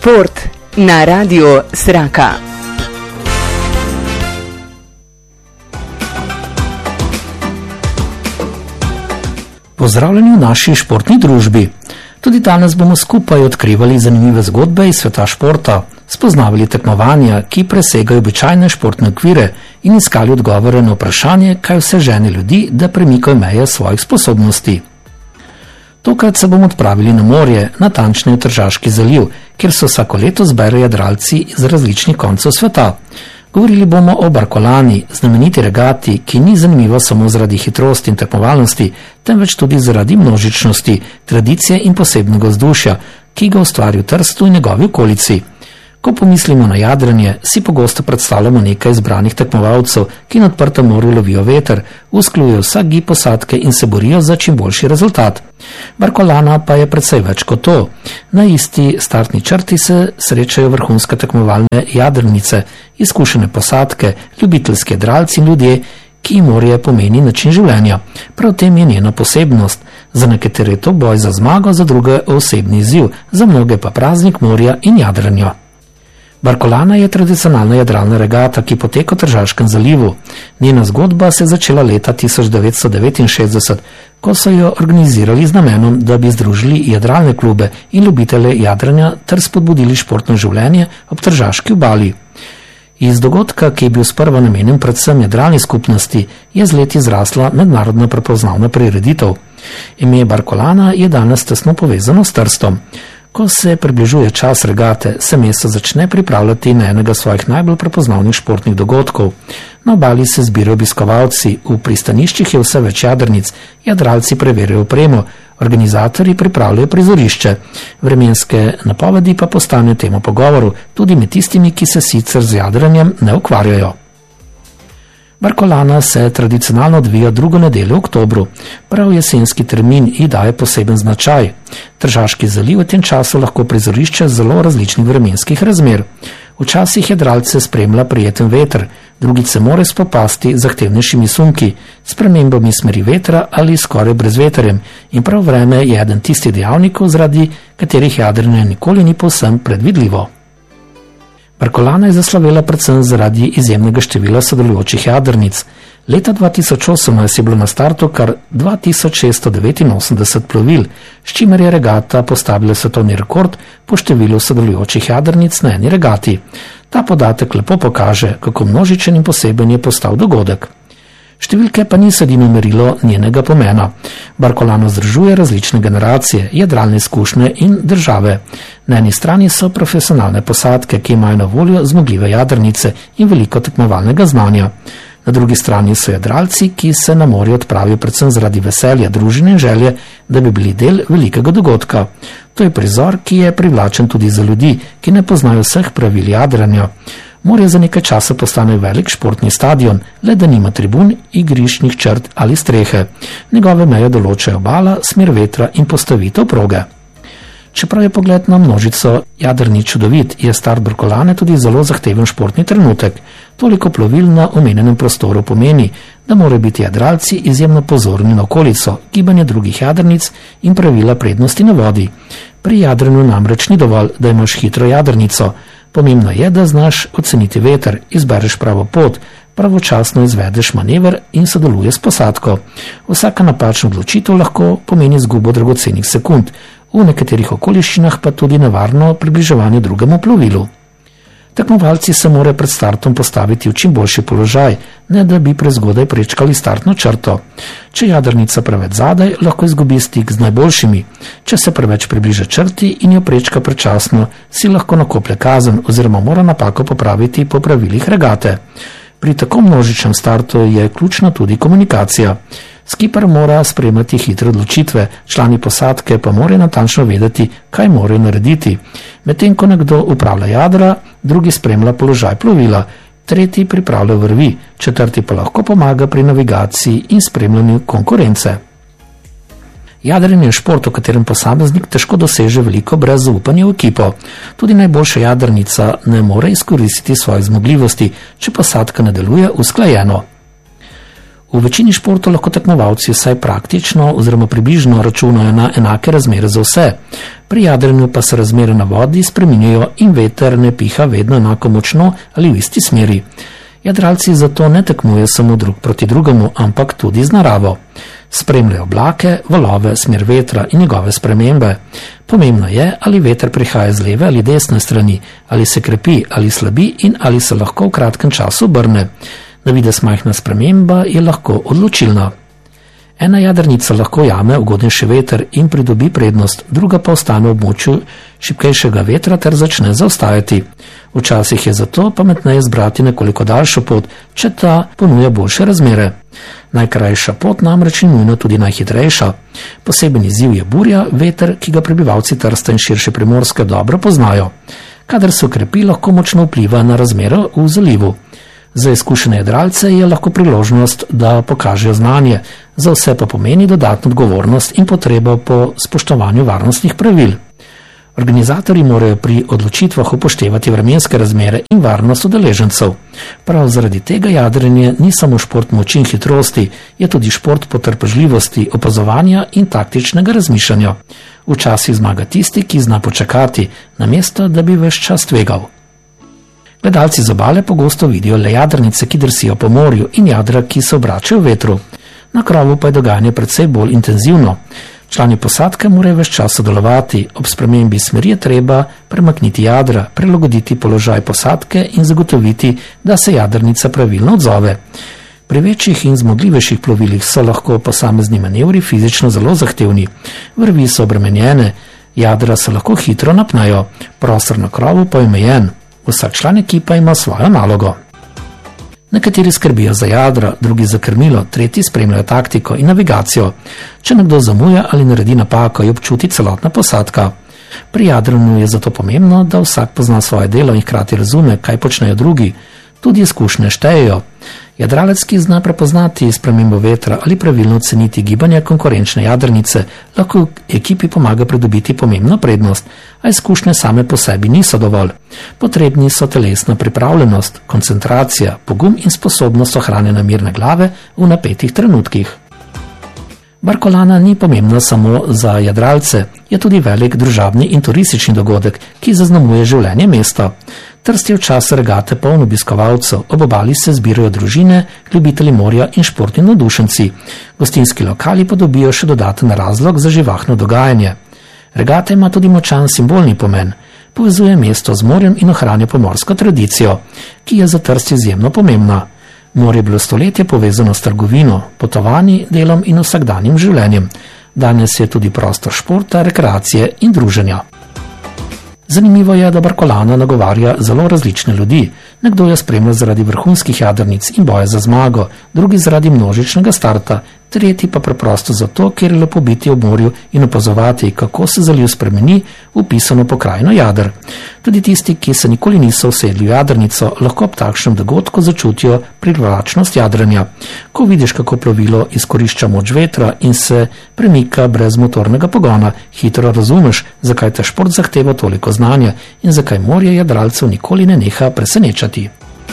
Šport na Radiu Sraka. Pozdravljeni v naši športni družbi. Tudi danes bomo skupaj odkrivali zanimive zgodbe iz sveta športa, spoznavali tekmovanja, ki presegajo običajne športne okvire in iskali odgovore na vprašanje, kaj vse žene ljudi, da premikajo meje svojih sposobnosti. Tokrat se bomo odpravili na morje, natančneje v Tržaški zaliv, kjer se vsako leto zberejo jadralci iz različnih koncev sveta. Govorili bomo o Barkolani, znameniti regati, ki ni zanimiva samo zaradi hitrosti in tekmovalnosti, temveč tudi zaradi množičnosti, tradicije in posebnega vzdušja, ki ga ustvari v Trstu in njegovi okolici. Ko pomislimo na jadranje, si pogosto predstavljamo nekaj izbranih tekmovalcev, ki na odprtem morju lovijo veter, usklajujejo vsak gib posadke in se borijo za čim boljši rezultat. Barkolana pa je precej več kot to. Na isti startni črti se srečajo vrhunske tekmovalne jadrnice, izkušene posadke, ljubiteljski jadralci in ljudje, ki morje pomeni način življenja. Prav tem je njena posebnost. Za nekatere je to boj za zmago, za druge osebni izziv, za mnoge pa praznik morja in jadranja. Barkolana je tradicionalna jadralna regata, ki poteka v Tržaškem zalivu. Njena zgodba se je začela leta 1969, ko so jo organizirali z namenom, da bi združili jadralne klube in ljubitelje jadranja ter spodbudili športno življenje ob Tržaški obali. Iz dogodka, ki je bil sprva namenjen predvsem jadralni skupnosti, je z leti zrasla mednarodno prepoznavna prireditev. Ime Barkolana je danes tesno povezano s Trstom. Ko se približuje čas regate, se mesto začne pripravljati na enega svojih najbolj prepoznavnih športnih dogodkov. Na obali se zbirajo obiskovalci, v pristaniščih je vse več jadrnic, jadralci preverjajo opremo, organizatorji pripravljajo prizorišče. Vremenske napovedi pa postanejo tema pogovoru, tudi med tistimi, ki se sicer z jadranjem ne ukvarjajo. Barkolana se tradicionalno odvija drugo nedeljo v oktobru. Prav jesenski termin ji daje poseben značaj. Tržaški zaliv v tem času lahko prizorišče zelo različnih vremenskih razmer. Včasih jadralce spremlja prijeten veter, drugič se mora spopasti z zahtevnejšimi sunki, spremembami smeri vetra ali skoraj brezvetrjem, in prav vreme je eden tistih dejavnikov, zaradi katerih jadranje nikoli ni povsem predvidljivo. Barkolana je zaslovela predvsem zaradi izjemnega števila sodelujočih jadrnic. Leta 2018 je bilo na startu kar 2689 plovil, s čimer je regata postavila svetovni rekord po številu sodelujočih jadrnic na eni regati. Ta podatek lepo pokaže, kako množičen in poseben je postal dogodek. Številke pa niso edino merilo njenega pomena. Barkolano združuje različne generacije, jadralne izkušnje in države. Na eni strani so profesionalne posadke, ki imajo na voljo zmogljive jadrnice in veliko tekmovalnega znanja. Na drugi strani so jadralci, ki se na morje odpravijo predvsem zaradi veselja, družine in želje, da bi bili del velikega dogodka. To je prizor, ki je privlačen tudi za ljudi, ki ne poznajo vseh pravil jadranja. Morje za nekaj časa postane velik športni stadion, le da nima tribun, igriščnih črt ali strehe. Njegove meje določajo obala, smer vetra in postavitev proge. Čeprav je pogled na množico jadrnic čudovit, je start Barkolane tudi zelo zahteven športni trenutek. Toliko plovil na omenjenem prostoru pomeni, da morajo biti jadralci izjemno pozorni na okolico, gibanje drugih jadrnic in pravila prednosti na vodi. Pri jadranju namreč ni dovolj, da imaš hitro jadrnico. Pomembno je, da znaš oceniti veter, izbereš pravo pot, pravočasno izvedeš manever in sodeluješ s posadko. Vsaka napačna odločitev lahko pomeni izgubo dragocenih sekund, v nekaterih okoliščinah pa tudi nevarno približevanje drugemu plovilu. Tekmovalci se morajo pred startom postaviti v čim boljši položaj, ne da bi prezgodaj prečkali startno črto. Če jadrnica preveč zadaj, lahko izgubi stik z najboljšimi. Če se preveč približa črti in jo prečka prečasno, si lahko nakoplje kazen oziroma mora napako popraviti po pravilih regate. Pri tako množičnem startu je ključna tudi komunikacija. Skipper mora sprejemati hitre odločitve, člani posadke pa morajo natančno vedeti, kaj morajo narediti. Medtem ko nekdo upravlja jadra, drugi spremlja položaj plovila, tretji pripravlja vrvi, četrti pa lahko pomaga pri navigaciji in spremljanju konkurence. Jadranje je šport, v katerem posameznik težko doseže veliko brez zaupanja v ekipo. Tudi najboljša jadrnica ne more izkoristiti svoje zmogljivosti, če posadka ne deluje usklajeno. V večini športov lahko tekmovalci vsaj praktično oziroma približno računajo na enake razmere za vse. Pri jadranju pa se razmere na vodi spreminjajo in veter ne piha vedno enako močno ali v isti smeri. Jadralci zato ne tekmujejo samo drug proti drugemu, ampak tudi z naravo. Spremljajo oblake, valove, smer vetra in njegove spremembe. Pomembno je, ali veter prihaja z leve ali desne strani, ali se krepi ali slabi in ali se lahko v kratkem času obrne. Na videz majhna sprememba je lahko odločilna. Ena jadrnica lahko jame ugodnejši veter in pridobi prednost, druga pa ostane v območju šibkejšega vetra ter začne zaostajati. Včasih je zato pametneje zbrati nekoliko daljšo pot, če ta ponuja boljše razmere. Najkrajša pot namreč ni nujno tudi najhitrejša. Poseben izziv je burja, veter, ki ga prebivalci Trsta in širše Primorske dobro poznajo. Kadar se ukrepi, lahko močno vpliva na razmere v zalivu. Za izkušene jadralce je lahko priložnost, da pokažejo znanje, za vse pa pomeni dodatno odgovornost in potrebo po spoštovanju varnostnih pravil. Organizatorji morajo pri odločitvah upoštevati vremenske razmere in varnost udeležencev. Prav zaradi tega jadranje ni samo šport moči in hitrosti, je tudi šport potrpežljivosti, opazovanja in taktičnega razmišljanja. Včasih zmaga tisti, ki zna počakati, namesto da bi ves čas tvegal. Gledalci z obale pogosto vidijo le jadrnice, ki drsijo po morju, in jadra, ki se obračajo v vetru. Na krovu pa je dogajanje precej bolj intenzivno. Člani posadke morajo ves čas sodelovati, ob spremembi smeri je treba premakniti jadra, prilagoditi položaj posadke in zagotoviti, da se jadrnica pravilno odzove. Pri večjih in zmogljivejših plovilih so lahko posamezni manevri fizično zelo zahtevni. Vrvi so obremenjene, jadra se lahko hitro napnejo, prostor na krovu pa je omejen. Vsak član ekipa ima svojo nalogo. Nekateri skrbijo za jadra, drugi za krmilo, tretji spremljajo taktiko in navigacijo. Če nekdo zamuja ali naredi napako, jo občuti celotna posadka. Pri jadranju je zato pomembno, da vsak pozna svoje delo in hkrati razume, kaj počnejo drugi. Tudi izkušnje štejejo. Jadralec, ki zna prepoznati spremembo vetra ali pravilno oceniti gibanje konkurenčne jadrnice, lahko ekipi pomaga pridobiti pomembno prednost, a izkušnje same po sebi niso dovolj. Potrebni so telesna pripravljenost, koncentracija, pogum in sposobnost ohranjanja mirne glave v napetih trenutkih. Barkolana ni pomembna samo za jadralce, je tudi velik družabni in turistični dogodek, ki zaznamuje življenje mesta. Trst je v času regate poln obiskovalcev, ob obali se zbirajo družine, ljubitelji morja in športni navdušenci. Gostinski lokali pa dobijo še dodaten razlog za živahno dogajanje. Regata ima tudi močan simbolni pomen. Povezuje mesto z morjem in ohranja pomorsko tradicijo, ki je za Trst izjemno pomembna. Morje je bilo stoletja povezano s trgovino, potovanji, delom in vsakdanjim življenjem. Danes je tudi prostor športa, rekreacije in druženja. Zanimivo je, da Barkolana nagovarja zelo različne ljudi. Nekdo jo spremlja zaradi vrhunskih jadrnic in boja za zmago, drugi zaradi množičnega starta, tretji pa preprosto zato, ker je lepo biti ob morju in opazovati, kako se zaliv spremeni v pisano pokrajino jader. Tudi tisti, ki se nikoli niso usedli v jadrnico, lahko ob takšnem dogodku začutijo privlačnost jadranja. Ko vidiš, kako plovilo izkorišča moč vetra in se premika brez motornega pogona, hitro razumeš, zakaj ta šport zahteva toliko znanja in zakaj morje jadralcev nikoli ne neha presenečati.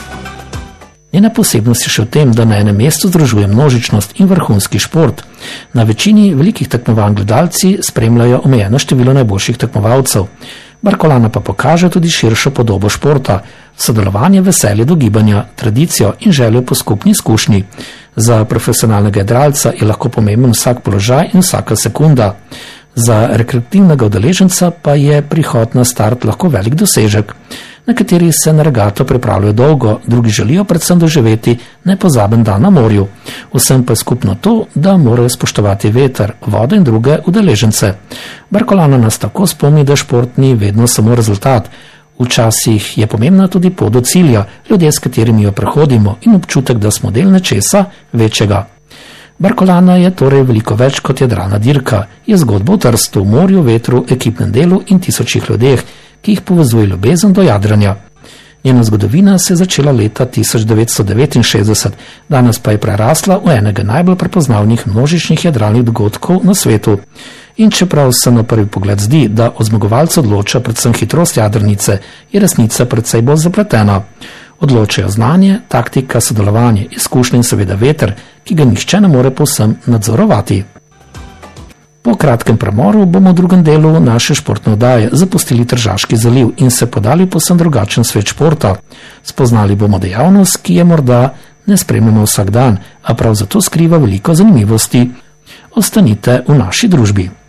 Njena posebnost je še v tem, da na enem mestu združuje množičnost in vrhunski šport. Na večini velikih tekmovanj gledalci spremljajo omejeno število najboljših tekmovalcev. Barkolana pa pokaže tudi širšo podobo športa, sodelovanje, veselje do gibanja, tradicijo in željo po skupni izkušnji. Za profesionalnega jadralca je lahko pomemben vsak položaj in vsaka sekunda. Za rekreativnega udeleženca pa je prihod na start lahko velik dosežek. Nekateri se na regato pripravljajo dolgo, drugi želijo predvsem doživeti nepozaben dan na morju. Vsem pa je skupno to, da morajo spoštovati veter, vodo in druge udeležence. Barkolana nas tako spomni, da šport ni vedno samo rezultat. Včasih je pomembna tudi pot do cilja, ljudje, s katerimi jo prehodimo, in občutek, da smo del nečesa večjega. Barkolana je torej veliko več kot jadralna dirka, je zgodba o Trstu, morju, vetru, ekipnem delu in tisočih ljudeh, ki jih povezuje ljubezen do jadranja. Njena zgodovina se je začela leta 1969, danes pa je prerasla v enega najbolj prepoznavnih množičnih jadralnih dogodkov na svetu. In čeprav se na prvi pogled zdi, da o zmagovalcu odloča predvsem hitrost jadrnice, je resnica precej bolj zapletena. Odločajo znanje, taktika, sodelovanje, izkušnje in seveda veter, ki ga nihče ne more povsem nadzorovati. Po kratkem premoru bomo v drugem delu naše športne oddaje zapustili Tržaški zaliv in se podali povsem drugačen svet športa. Spoznali bomo dejavnost, ki je morda ne spremljamo vsak dan, a prav zato skriva veliko zanimivosti. Ostanite v naši družbi.